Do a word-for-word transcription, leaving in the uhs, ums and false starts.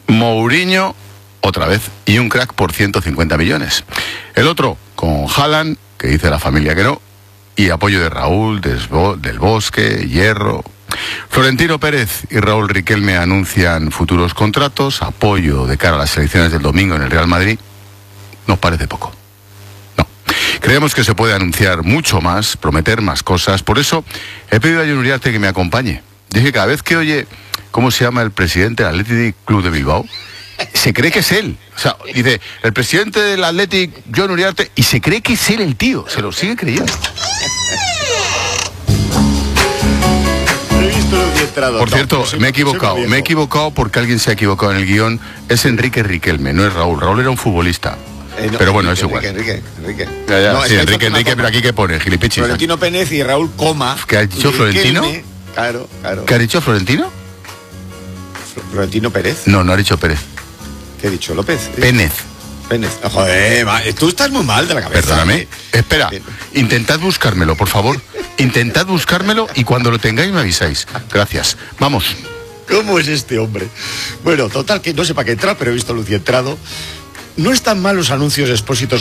Mourinho, otra vez, y un crack por ciento cincuenta millones. El otro, con Haaland, que dice la familia que no, y apoyo de Raúl, Desbo, del Bosque, Hierro. Florentino Pérez y Raúl Riquelme anuncian futuros contratos, apoyo de cara a las elecciones del domingo en el Real Madrid. Nos parece poco. No. Creemos que se puede anunciar mucho más, prometer más cosas. Por eso he pedido a Jon Uriarte que me acompañe. Dije, cada vez que oye cómo se llama el presidente del Athletic Club de Bilbao, se cree que es él. O sea, dice, el presidente del Athletic, Jon Uriarte, y se cree que es él el tío. Se lo sigue creyendo. Por cierto, me he equivocado. Me he equivocado porque alguien se ha equivocado en el guión. Es Enrique Riquelme, no es Raúl. Raúl era un futbolista. Eh, no, pero bueno, Enrique, es igual. Enrique, Enrique. Enrique. Ya, ya, no, sí, Enrique, Enrique, pero aquí que pone, gilipichi. Florentino Pérez y Raúl Coma. ¿Qué ha dicho Florentino? Claro, claro. ¿Qué ha dicho Florentino? Florentino Pérez. No, no ha dicho Pérez. ¿Qué ha dicho López? Pénez. Pénez. Oh, joder, va, tú estás muy mal de la cabeza. Perdóname. ¿Eh? Espera, intentad buscármelo, por favor. Intentad buscármelo y cuando lo tengáis me avisáis. Gracias. Vamos. ¿Cómo es este hombre? Bueno, total, que no sé para qué entrar, pero he visto a Lucía entrado. No están mal los anuncios expósitos